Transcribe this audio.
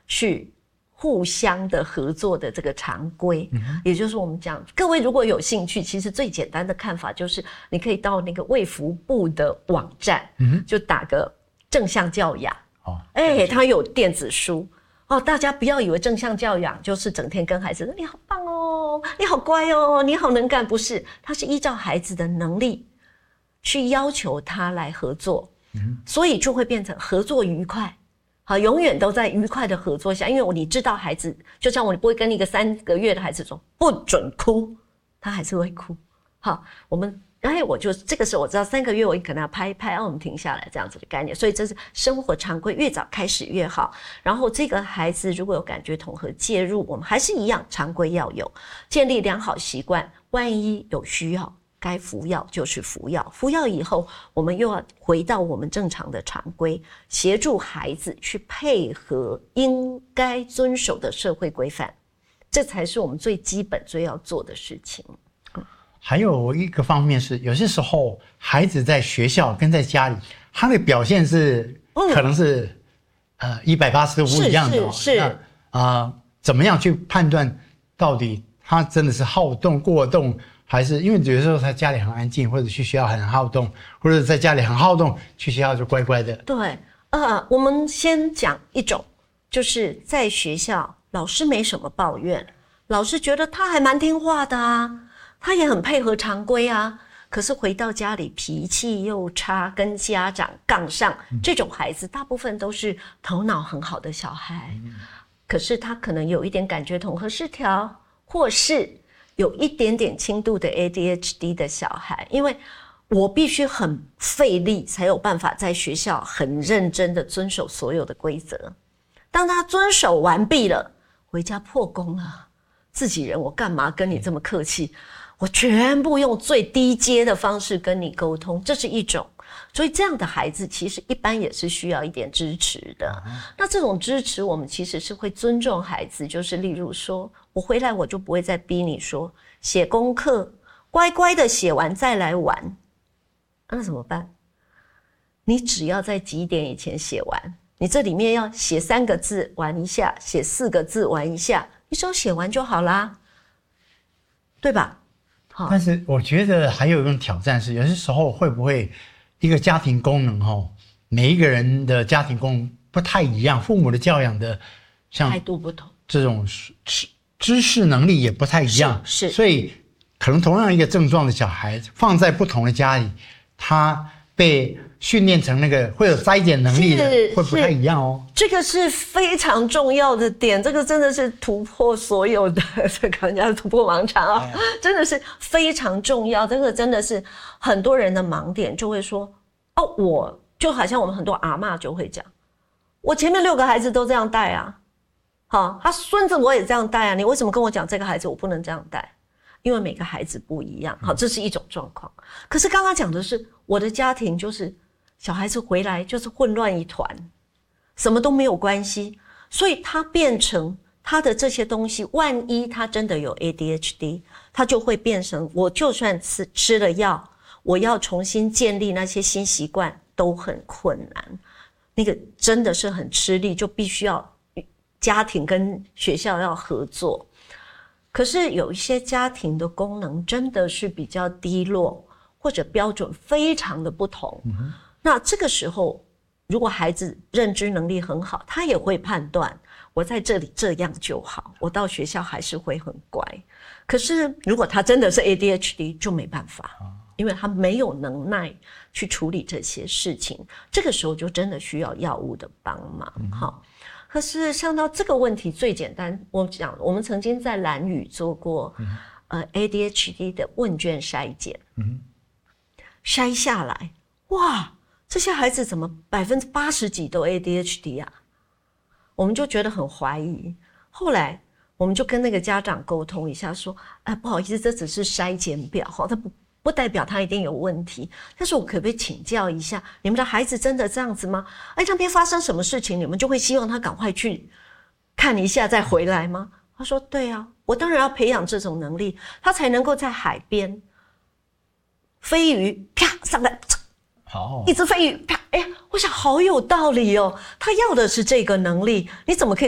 去互相的合作的这个常规，也就是我们讲，各位如果有兴趣，其实最简单的看法就是你可以到那个卫福部的网站，就打个正向教养，它有电子书。大家不要以为正向教养就是整天跟孩子说你好棒哦，你好乖哦，你好能干，不是，它是依照孩子的能力去要求他来合作，所以就会变成合作愉快，好，永远都在愉快的合作下，因为你知道孩子，就像我不会跟一个3个月的孩子说不准哭，他还是会哭，好，我就这个时候我知道3个月我可能要拍一拍，我们停下来这样子的概念，所以这是生活常规，越早开始越好。然后这个孩子如果有感觉统合介入，我们还是一样常规要有，建立良好习惯，万一有需要该服药就是服药，服药以后我们又要回到我们正常的常规，协助孩子去配合应该遵守的社会规范，这才是我们最基本最要做的事情。 还有一个方面是，有些时候孩子在学校跟在家里，他的表现是可能是180度不一样的， 是怎么样去判断到底他真的是好动过动，还是因为有的时候他家里很安静，或者去学校很好动，或者在家里很好动，去学校就乖乖的。 对，我们先讲一种，就是在学校老师没什么抱怨，老师觉得他还蛮听话的啊，他也很配合常规啊，可是回到家里脾气又差，跟家长杠上，这种孩子大部分都是头脑很好的小孩，可是他可能有一点感觉统合失调，或是有一点点轻度的 ADHD 的小孩，因为我必须很费力才有办法在学校很认真的遵守所有的规则，当他遵守完毕了，回家破功了，自己人我干嘛跟你这么客气，我全部用最低阶的方式跟你沟通，这是一种。所以这样的孩子其实一般也是需要一点支持的。那这种支持我们其实是会尊重孩子，就是例如说我回来我就不会再逼你说写功课乖乖的写完再来玩，那怎么办？你只要在几点以前写完，你这里面要写3个字玩一下，写4个字玩一下，你只要写完就好啦，对吧？ 但是我觉得还有一种挑战是，有些时候会不会一个家庭功能每一个人的家庭功能不太一样，父母的教养的像态度不同， 这种知识能力也不太一样， 是， 所以可能同样一个症状的小孩放在不同的家里，他被训练成那个会有筛检能力的会不太一样哦。 这个是非常重要的点，这个真的是突破所有的这个人家突破盲肠啊，真的是非常重要。这个真的是很多人的盲点，就会说我就好像我们很多阿嬷就会讲，我前面6个孩子都这样带啊，好，他孙子我也这样带啊，你为什么跟我讲这个孩子我不能这样带？因为每个孩子不一样，好，这是一种状况。可是刚刚讲的是我的家庭，就是小孩子回来就是混乱一团，什么都没有关系，所以他变成他的这些东西，万一他真的有 ADHD， 他就会变成我就算吃了药，我要重新建立那些新习惯都很困难，那个真的是很吃力，就必须要家庭跟学校要合作。可是有一些家庭的功能真的是比较低落，或者标准非常的不同，那这个时候如果孩子认知能力很好，他也会判断我在这里这样就好，我到学校还是会很乖。可是如果他真的是 ADHD 就没办法，因为他没有能耐去处理这些事情，这个时候就真的需要药物的帮忙。可是像到这个问题最简单，我们曾经在兰屿做过ADHD 的问卷筛检，筛下来，哇，这些孩子怎么80%几都 ADHD 啊？我们就觉得很怀疑。后来我们就跟那个家长沟通一下，说，不好意思，这只是筛检表，它不代表他一定有问题，但是我可不可以请教一下，你们的孩子真的这样子吗？那边发生什么事情，你们就会希望他赶快去看一下再回来吗？他说对啊，我当然要培养这种能力，他才能够在海边飞鱼啪上来，一只飞鱼啪，我想好有道理哦，他要的是这个能力，你怎么可以